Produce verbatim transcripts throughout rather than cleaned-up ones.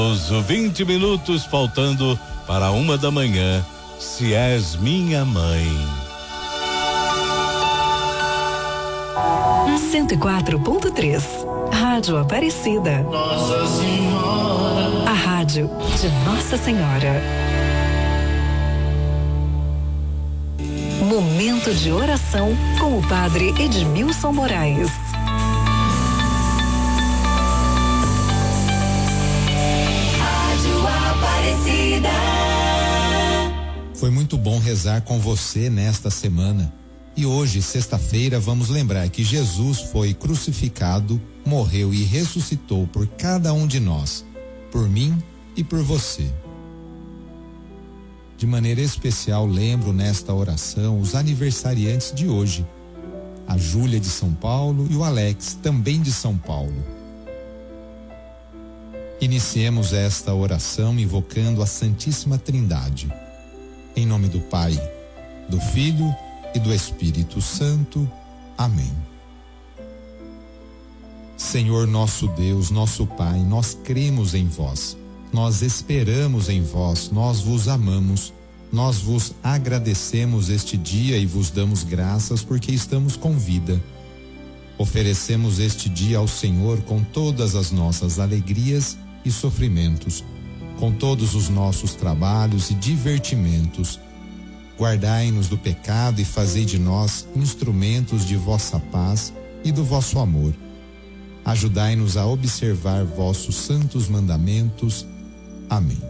vinte minutos faltando para uma da manhã. Se és minha mãe. cento e quatro ponto três. Rádio Aparecida. Nossa Senhora. A rádio de Nossa Senhora. Momento de oração com o padre Edmilson Moraes. Rádio Aparecida. Foi muito bom rezar com você nesta semana. E hoje, sexta-feira, vamos lembrar que Jesus foi crucificado, morreu e ressuscitou por cada um de nós, por mim e por você. De maneira especial, lembro nesta oração os aniversariantes de hoje, a Júlia de São Paulo e o Alex, também de São Paulo. Iniciemos esta oração invocando a Santíssima Trindade. Em nome do Pai, do Filho e do Espírito Santo. Amém. Senhor nosso Deus, nosso Pai, nós cremos em vós, nós esperamos em vós, nós vos amamos, nós vos agradecemos este dia e vos damos graças porque estamos com vida. Oferecemos este dia ao Senhor com todas as nossas alegrias e sofrimentos, com todos os nossos trabalhos e divertimentos. Guardai-nos do pecado e fazei de nós instrumentos de vossa paz e do vosso amor. Ajudai-nos a observar vossos santos mandamentos. Amém.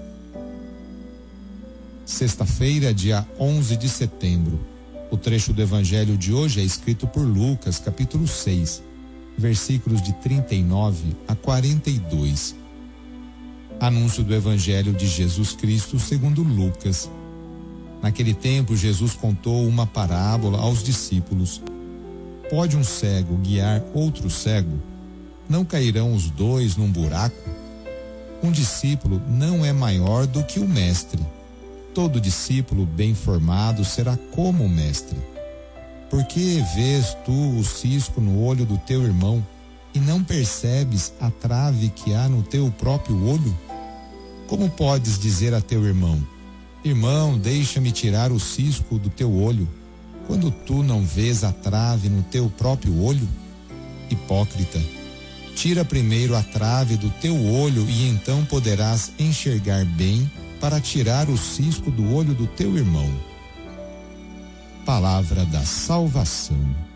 Sexta-feira, dia onze de setembro. O trecho do evangelho de hoje é escrito por Lucas, capítulo seis, versículos de trinta e nove a quarenta e dois. Anúncio do evangelho de Jesus Cristo segundo Lucas. Naquele tempo, Jesus contou uma parábola aos discípulos. Pode um cego guiar outro cego? Não cairão os dois num buraco? Um discípulo não é maior do que o mestre. Todo discípulo bem formado será como o mestre. Por que vês tu o cisco no olho do teu irmão e não percebes a trave que há no teu próprio olho? Como podes dizer a teu irmão: irmão, deixa-me tirar o cisco do teu olho, quando tu não vês a trave no teu próprio olho? Hipócrita, tira primeiro a trave do teu olho e então poderás enxergar bem para tirar o cisco do olho do teu irmão. Palavra da salvação.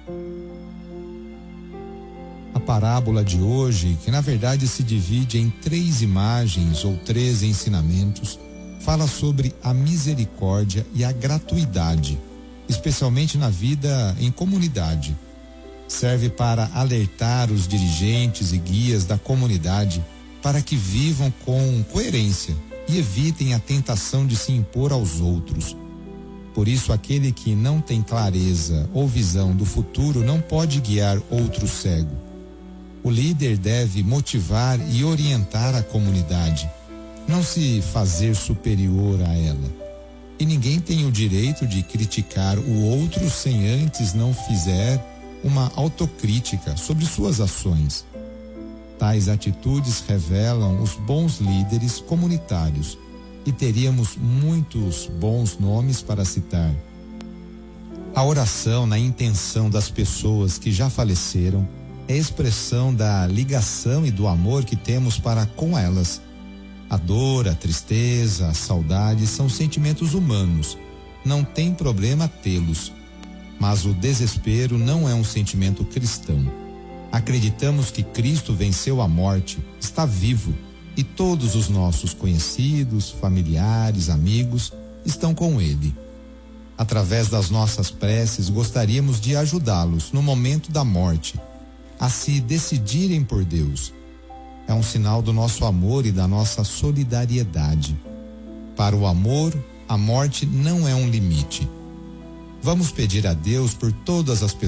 A parábola de hoje, que na verdade se divide em três imagens ou três ensinamentos, fala sobre a misericórdia e a gratuidade, especialmente na vida em comunidade. Serve para alertar os dirigentes e guias da comunidade para que vivam com coerência e evitem a tentação de se impor aos outros. Por isso, aquele que não tem clareza ou visão do futuro não pode guiar outro cego. O líder deve motivar e orientar a comunidade, não se fazer superior a ela. E ninguém tem o direito de criticar o outro sem antes não fizer uma autocrítica sobre suas ações. Tais atitudes revelam os bons líderes comunitários e teríamos muitos bons nomes para citar. A oração na intenção das pessoas que já faleceram é expressão da ligação e do amor que temos para com elas. A dor, a tristeza, a saudade são sentimentos humanos. Não tem problema tê-los. Mas o desespero não é um sentimento cristão. Acreditamos que Cristo venceu a morte, está vivo, e todos os nossos conhecidos, familiares, amigos estão com Ele. Através das nossas preces, gostaríamos de ajudá-los no momento da morte, a se decidirem por Deus. É um sinal do nosso amor e da nossa solidariedade. Para o amor, a morte não é um limite. Vamos pedir a Deus por todas as pessoas